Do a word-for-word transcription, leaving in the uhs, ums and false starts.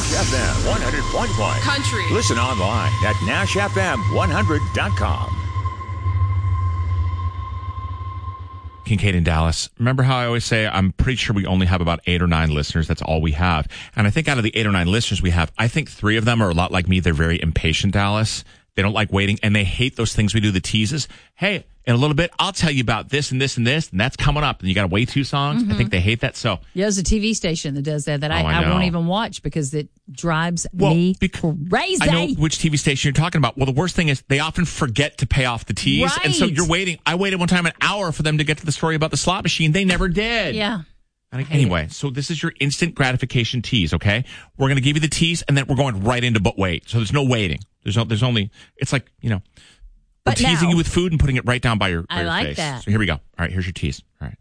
Nash F M one hundred point one. Country. Listen online at nash f m one hundred dot com. Kincaid in Dallas. Remember how I always say I'm pretty sure we only have about eight or nine listeners. That's all we have. And I think out of the eight or nine listeners we have, I think three of them are a lot like me. They're very impatient, Dallas. They don't like waiting, and they hate those things we do, the teases. Hey, in a little bit, I'll tell you about this and this and this, and that's coming up. And you got to wait two songs. Mm-hmm. I think they hate that. So yeah, there's a T V station that does that that oh, I, I, I won't even watch because it drives well, me because crazy. I know which T V station you're talking about. Well, the worst thing is they often forget to pay off the tease. Right. And so you're waiting. I waited one time an hour for them to get to the story about the slot machine. They never did. Yeah. Anyway, so this is your instant gratification tease, okay? We're going to give you the tease, and then we're going right into but wait. So there's no waiting. There's no, there's only, it's like, you know, we're But teasing now- you with food and putting it right down by your, by I your like face. that. So here we go. All right, here's your tease. All right.